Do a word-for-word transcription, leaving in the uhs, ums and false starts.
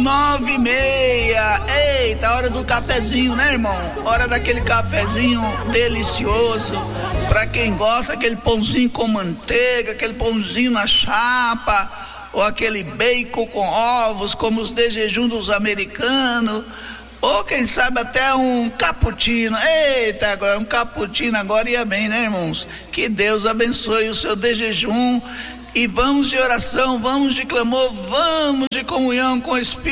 nove e meia. Eita, hora do cafezinho, né, irmão? Hora daquele cafezinho delicioso. Pra quem gosta, aquele pãozinho com manteiga, aquele pãozinho na chapa, ou aquele bacon com ovos, como os de jejum dos americanos. Ou quem sabe até um cappuccino. Eita, agora um cappuccino agora ia bem, né, irmãos? Que Deus abençoe o seu de jejum. E vamos de oração, vamos de clamor, vamos de comunhão com o Espírito.